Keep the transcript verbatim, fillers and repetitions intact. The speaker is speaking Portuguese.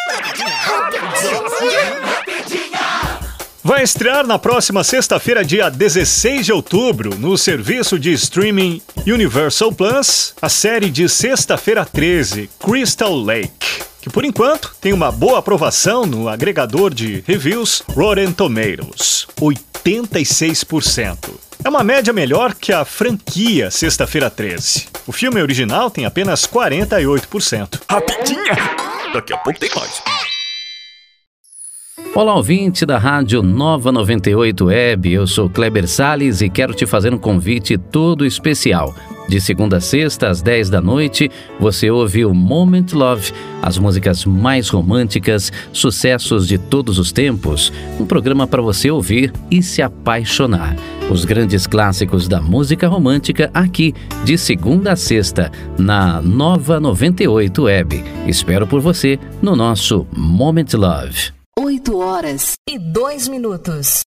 Vai estrear na próxima sexta-feira, dia dezesseis de outubro, no serviço de streaming Universal Plus, a série de Sexta-feira treze, Crystal Lake, que por enquanto tem uma boa aprovação no agregador de reviews Rotten Tomatoes, oitenta e seis por cento. É uma média melhor que a franquia Sexta-feira treze. O filme original tem apenas quarenta e oito por cento. Rapidinha! Daqui a pouco tem mais. Olá, ouvinte da Rádio Nova noventa e oito Web, eu sou Kleber Salles e quero te fazer um convite todo especial. De segunda a sexta, às dez da noite, você ouve o Moment Love, as músicas mais românticas, sucessos de todos os tempos, um programa para você ouvir e se apaixonar. Os grandes clássicos da música romântica aqui, de segunda a sexta, na Nova noventa e oito Web. Espero por você no nosso Moment Love. oito horas e dois minutos.